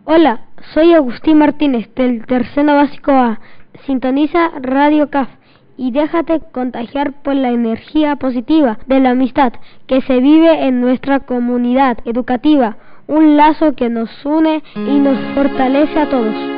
Hola, soy Agustín Martínez del Tercero Básico A. Sintoniza Radio CAF y déjate contagiar por la energía positiva de la amistad que se vive en nuestra comunidad educativa, un lazo que nos une y nos fortalece a todos.